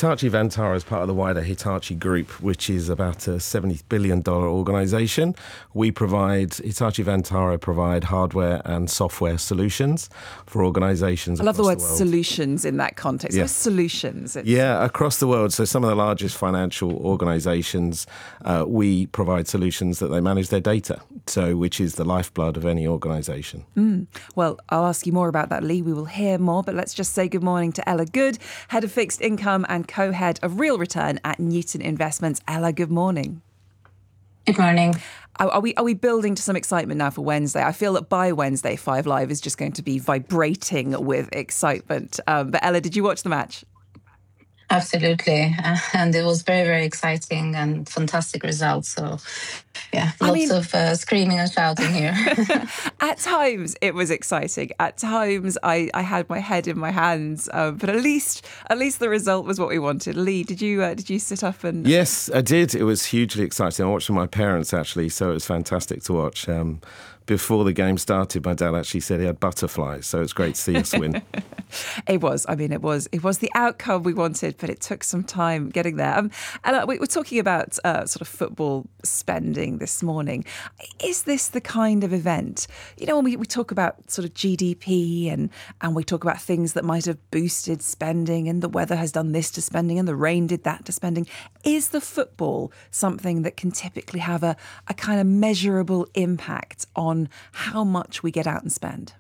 Hitachi Vantara is part of the wider Hitachi Group, which is about a $70 billion organisation. Hitachi Vantara provide hardware and software solutions for organisations I love the word world. Solutions in that context. Yeah. Solutions. Yeah, across the world. So some of the largest financial organisations, we provide solutions that they manage their data, which is the lifeblood of any organisation. Well, I'll ask you more about that, Lee. We will hear more, but let's just say good morning to Ella Good, Head of Fixed Income and Co-Head of Real Return at Newton Investments. Ella, good morning. Good morning. Are we building to some excitement now for Wednesday? I feel that by Wednesday, 5 Live is just going to be vibrating with excitement. But Ella, did you watch the match? Absolutely. And it was very, very exciting and fantastic results. So, yeah, lots of screaming and shouting here. At times it was exciting. At times I had my head in my hands. But at least the result was what we wanted. Lee, did you sit up and... Yes, I did. It was hugely exciting. I watched with my parents, actually, so it was fantastic to watch. Before the game started, my dad actually said he had butterflies, so it's great to see us win. It was. I mean, it was the outcome we wanted, but it took some time getting there. And we were talking about sort of football spending this morning. Is this the kind of event, when we talk about sort of GDP and we talk about things that might have boosted spending and the weather has done this to spending and the rain did that to spending, is the football something that can typically have a kind of measurable impact on how much we get out and spend?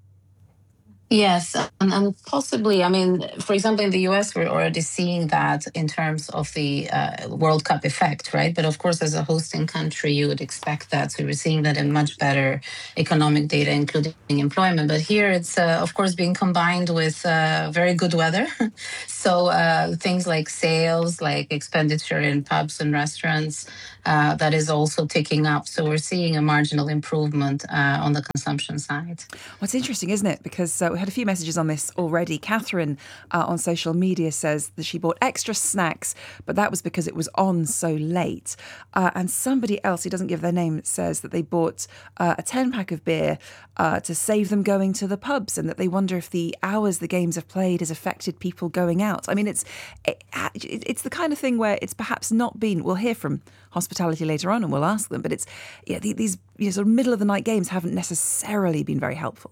Yes, and possibly, I mean, for example, in the US, we're already seeing that in terms of the World Cup effect, right? But of course, as a hosting country, you would expect that. So we're seeing that in much better economic data, including employment. But here it's, of course, being combined with very good weather. So things like sales, like expenditure in pubs and restaurants, that is also ticking up. So we're seeing a marginal improvement on the consumption side. What's interesting, isn't it? Because we had a few messages on this already. Catherine on social media says that she bought extra snacks, but that was because it was on so late. And somebody else who doesn't give their name says that they bought a 10-pack of beer to save them going to the pubs, and that they wonder if the hours the games have played has affected people going out. I mean, it's the kind of thing where it's perhaps not been... We'll hear from hospitality later on and we'll ask them, but it's these sort of middle of the night games haven't necessarily been very helpful.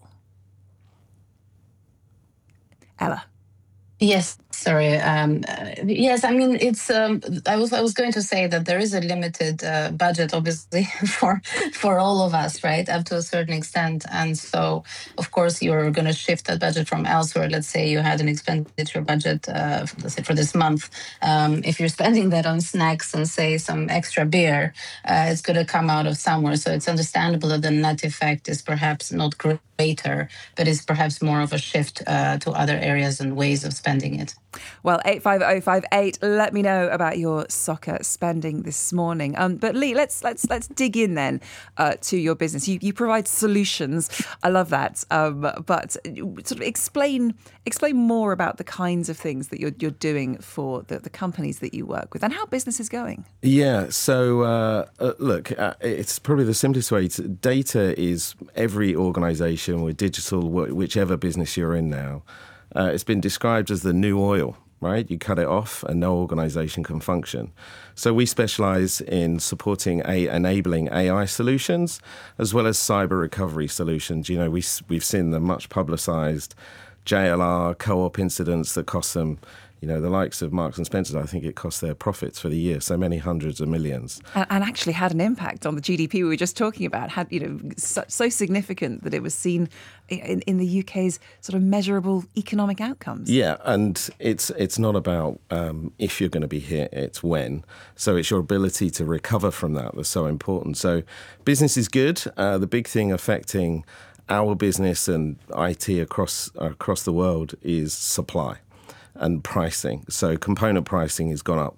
Ella. Yes, sorry. Yes, I mean, it's. I was going to say that there is a limited budget, obviously, for all of us, right, up to a certain extent, and so of course you're going to shift that budget from elsewhere. Let's say you had an expenditure budget, let's say for this month. If you're spending that on snacks and say some extra beer, it's going to come out of somewhere. So it's understandable that the net effect is perhaps not greater, but is perhaps more of a shift to other areas and ways of spending it. Well, 85058, let me know about your soccer spending this morning. But Lee, let's dig in then to your business. You provide solutions. I love that. But sort of explain more about the kinds of things that you're doing for the companies that you work with and how business is going. Yeah. So look, it's probably the simplest way. Data is every organisation with digital, whichever business you're in now. It's been described as the new oil, right? You cut it off and no organisation can function. So we specialise in supporting enabling AI solutions as well as cyber recovery solutions. We've seen the much publicised JLR co-op incidents that cost them, the likes of Marks and Spencer's, I think it cost their profits for the year, so many hundreds of millions. And actually had an impact on the GDP we were just talking about, had, so significant that it was seen in the UK's sort of measurable economic outcomes. Yeah, and it's not about if you're going to be hit, it's when. So it's your ability to recover from that that's so important. So business is good. The big thing affecting our business and IT across the world is supply and pricing. So component pricing has gone up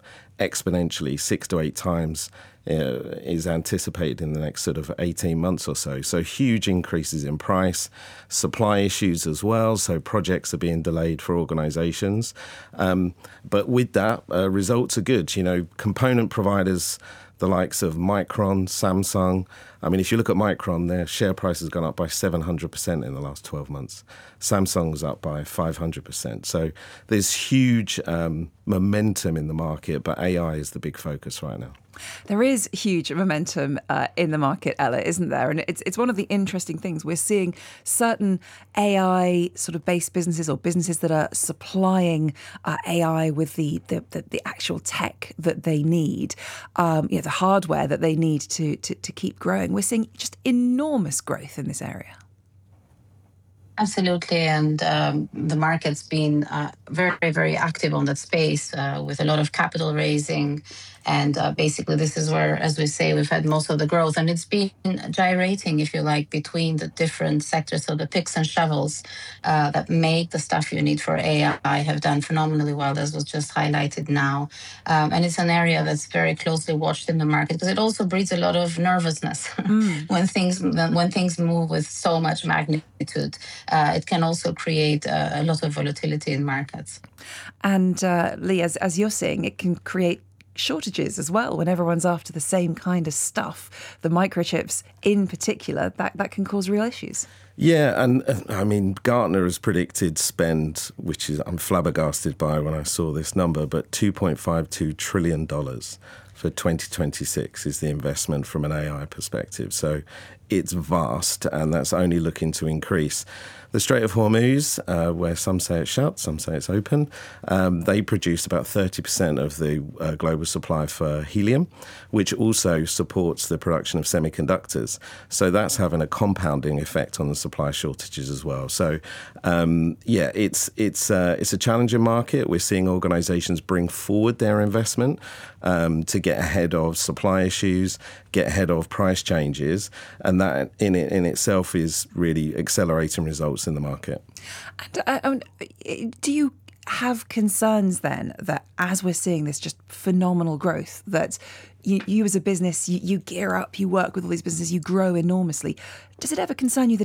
exponentially 6 to 8 times is anticipated in the next sort of 18 months or so. So huge increases in price, supply issues as well. So projects are being delayed for organizations. But with that, results are good. You know, component providers, the likes of Micron, Samsung. I mean, if you look at Micron, their share price has gone up by 700% in the last 12 months. Samsung's up by 500%. So there's huge momentum in the market, but AI is the big focus right now. There is huge momentum in the market, Ella, isn't there? And it's one of the interesting things. We're seeing certain AI sort of based businesses or businesses that are supplying AI with the actual tech that they need, the hardware that they need to keep growing. We're seeing just enormous growth in this area. Absolutely, and the market's been very, very active on that space with a lot of capital raising. And basically, this is where, as we say, we've had most of the growth. And it's been gyrating, if you like, between the different sectors. So the picks and shovels that make the stuff you need for AI have done phenomenally well, as was just highlighted now. And it's an area that's very closely watched in the market because it also breeds a lot of nervousness when things move with so much magnitude. It can also create a lot of volatility in markets. And Lee, as you're saying, it can create shortages as well when everyone's after the same kind of stuff. The microchips in particular, that can cause real issues. Yeah, and I mean, Gartner has predicted spend, which is I'm flabbergasted by when I saw this number, but $2.52 trillion for 2026 is the investment from an AI perspective. So it's vast, and that's only looking to increase. The Strait of Hormuz, where some say it's shut, some say it's open, they produce about 30% of the global supply for helium, which also supports the production of semiconductors. So that's having a compounding effect on the supply shortages as well. So, it's a challenging market. We're seeing organizations bring forward their investment to get ahead of supply issues, get ahead of price changes, and that in itself is really accelerating results in the market. And do you have concerns then that as we're seeing this just phenomenal growth, that you as a business, you gear up, you work with all these businesses, you grow enormously. Does it ever concern you that